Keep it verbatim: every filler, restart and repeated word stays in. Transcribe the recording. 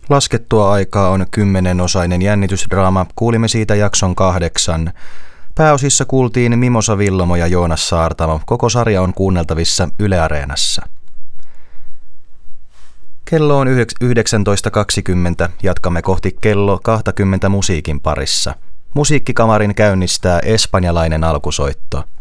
Laskettua aikaa on kymmenenosainen jännitysdraama. Kuulimme siitä jakson kahdeksan. Pääosissa kuultiin Mimosa Villamo ja Joonas Saartamo. Koko sarja on kuunneltavissa Yle Areenassa. Kello on yhdeksäntoista kaksikymmentä. Jatkamme kohti kello kaksikymmentä musiikin parissa. Musiikkikamarin käynnistää espanjalainen alkusoitto.